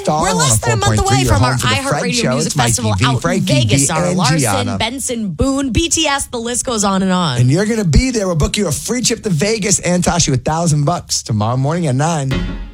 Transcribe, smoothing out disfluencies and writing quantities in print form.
star. We're less than a month away from our iHeartRadio Music Festival out in Vegas. Sarah Larson, Benson Boone, BTS, the list goes on and on. And you're going to be there. We'll book you a free trip to Vegas and toss you $1,000 tomorrow morning at 9.